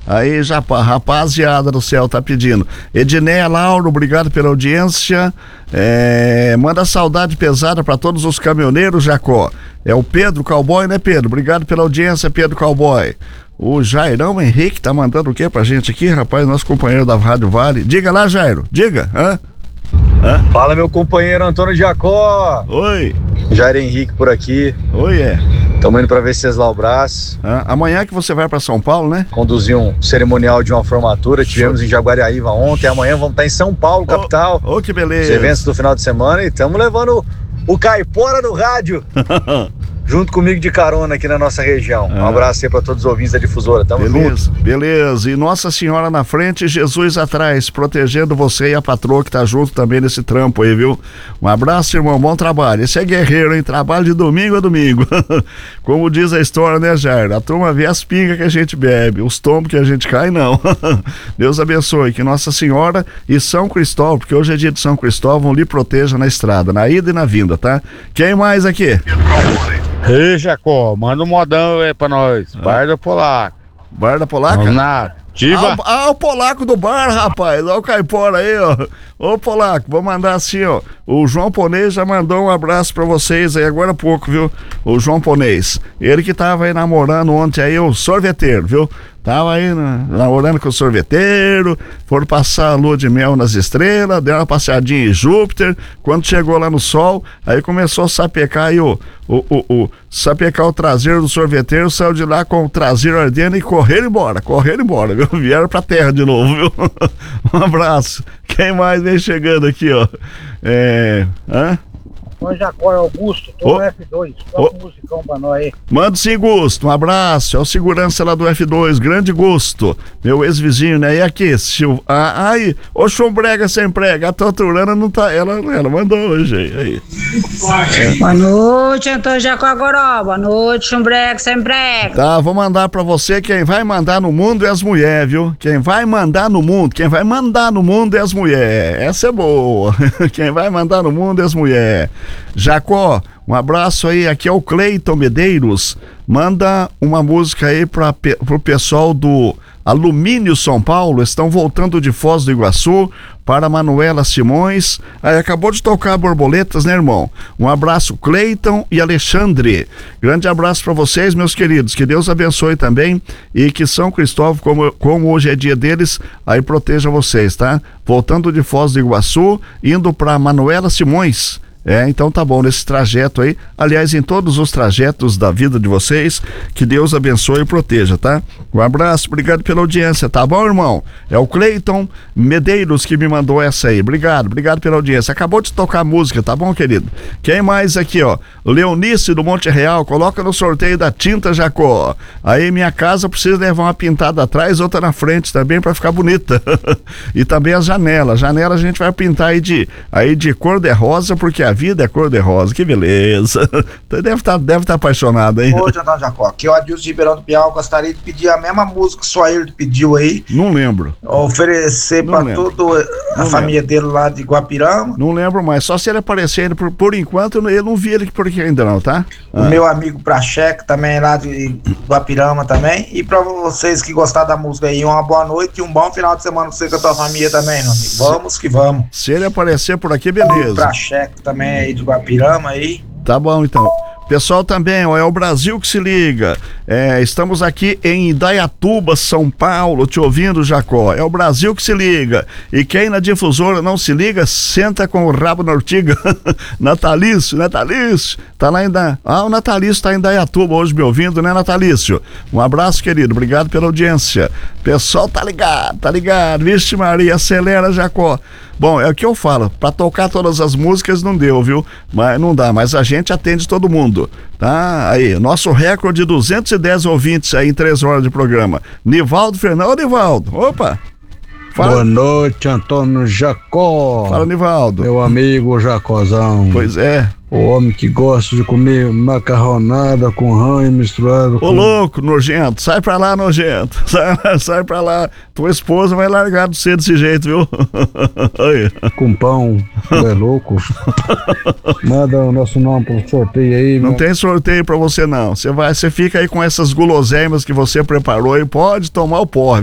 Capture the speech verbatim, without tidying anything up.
Aí, já, rapaziada do céu, tá pedindo. Edneia Lauro, obrigado pela audiência. É, manda saudade pesada pra todos os caminhoneiros, Jacó. É o Pedro Cowboy, né, Pedro? Obrigado pela audiência, Pedro Cowboy. O Jairão Henrique tá mandando o que pra gente aqui, rapaz? Nosso companheiro da Rádio Vale. Diga lá, Jairo, diga. Hã? Hã? Fala, meu companheiro Antônio Jacó. Oi. Jair Henrique por aqui. Oi, é. Estamos indo para Venceslau Brás. Ah, amanhã que você vai para São Paulo, né? Conduzir um cerimonial de uma formatura. Tivemos em Jaguariaíva ontem. Amanhã vamos estar em São Paulo, capital. Ô, oh, oh, que beleza. Os eventos do final de semana. E estamos levando o Caipora do rádio. Junto comigo de carona aqui na nossa região. Um ah. abraço aí para todos os ouvintes da Difusora. Tamo beleza, junto. Beleza. E Nossa Senhora na frente, Jesus atrás, protegendo você e a patroa que tá junto também nesse trampo aí, viu? Um abraço, irmão. Bom trabalho. Esse é guerreiro, hein? Trabalho de domingo a domingo. Como diz a história, né, Jair? A turma vê as pingas que a gente bebe, os tombos que a gente cai, não. Deus abençoe. Que Nossa Senhora e São Cristóvão, porque hoje é dia de São Cristóvão, lhe proteja na estrada, na ida e na vinda, tá? Quem mais aqui? Ei, Jacó, manda um modão aí pra nós. Ah. Bar da Polaca. Bar da Polaca? Vamos na ativa. Ah, ah, o polaco do bar, rapaz. Olha o caipora aí, ó. Ô, polaco, vou mandar assim, ó. O João Ponês já mandou um abraço pra vocês aí agora há pouco, viu? O João Ponês. Ele que tava aí namorando ontem aí, o sorveteiro, viu? Tava aí na, namorando com o sorveteiro, foram passar a lua de mel nas estrelas, deu uma passeadinha em Júpiter. Quando chegou lá no sol, aí começou a sapecar aí o, o, o, o sapecar o traseiro do sorveteiro, saiu de lá com o traseiro ardendo e correram embora, correram embora, viu? Vieram pra terra de novo, viu? Um abraço. Quem mais vem chegando aqui, ó? É... Hã? Oi, Jacó, é Augusto, tô oh. no F dois, toca um musicão pra nós aí. Manda sim, Gusto, um abraço, é o segurança lá do F dois, grande Gusto, meu ex-vizinho, né? E aqui, Silvio, ah, aí, ô chumbrega sem prega, a Toturana não tá, ela, ela mandou hoje aí. aí. É. Boa noite, Antônio Jacó Goró, boa noite, chumbrega sem prega. Tá, vou mandar pra você, quem vai mandar no mundo é as mulheres, viu? Quem vai mandar no mundo, quem vai mandar no mundo é as mulheres, essa é boa, quem vai mandar no mundo é as mulheres. Jacó, um abraço aí, aqui é o Cleiton Medeiros, manda uma música aí para pro pessoal do Alumínio São Paulo, estão voltando de Foz do Iguaçu, para Manuela Simões, aí acabou de tocar Borboletas, né, irmão? Um abraço, Cleiton e Alexandre, grande abraço para vocês, meus queridos, que Deus abençoe também e que São Cristóvão, como, como hoje é dia deles, aí proteja vocês, tá? Voltando de Foz do Iguaçu, indo para Manuela Simões. É, então tá bom, nesse trajeto aí, aliás, em todos os trajetos da vida de vocês, que Deus abençoe e proteja, tá? Um abraço, obrigado pela audiência, tá bom, irmão? É o Cleiton Medeiros que me mandou essa aí, obrigado, obrigado pela audiência, acabou de tocar a música, tá bom, querido? Quem mais aqui, ó? Leonice do Monte Real, coloca no sorteio da tinta Jacó, aí minha casa precisa levar uma pintada atrás, outra na frente também pra ficar bonita, e também as janelas, janela a gente vai pintar aí de, aí de cor de rosa, porque a vida é cor de rosa, que beleza. Deve estar deve tá apaixonado, hein? Ô, Antônio Jacó, aqui é o Adilson Ribeirão do Piau, gostaria de pedir a mesma música que só ele pediu aí. Não lembro. Oferecer para toda a não família lembro. dele lá de Guapirama. Não lembro mais, só se ele aparecer, ele, por, por enquanto eu não vi ele por aqui ainda não, tá? O ah. meu amigo Pracheco também lá de Guapirama também, e para vocês que gostaram da música aí, uma boa noite e um bom final de semana pra você com a tua família também, meu amigo. Vamos que vamos. Se ele aparecer por aqui, beleza. O Pracheco também aí de Guapirama aí. Tá bom, então. Pessoal também, ó, é o Brasil que se liga. É, estamos aqui em Indaiatuba, São Paulo, te ouvindo, Jacó. É o Brasil que se liga. E quem na difusora não se liga, senta com o rabo na ortiga. Natalício, Natalício. Tá lá ainda. Ah, o Natalício tá em Indaiatuba hoje me ouvindo, né, Natalício? Um abraço, querido. Obrigado pela audiência. Pessoal, tá ligado, tá ligado. Vixe Maria, acelera, Jacó. Bom, é o que eu falo, pra tocar todas as músicas não deu, viu? Mas não dá, mas a gente atende todo mundo, tá? Aí, nosso recorde de duzentos e dez ouvintes aí em três horas de programa. Nivaldo Fernandes, ô Nivaldo, opa! Fala. Boa noite, Antônio Jacó. Fala, Nivaldo. Meu amigo Jacózão. Pois é. O homem que gosta de comer macarronada com ranho misturado Ô com... louco, nojento, sai pra lá, nojento, sai, sai pra lá, tua esposa vai largar de você desse jeito, viu? Com pão, tu é louco? Manda o nosso nome pro sorteio aí. Não meu... tem sorteio pra você não, você vai, você fica aí com essas guloseimas que você preparou e pode tomar o porre.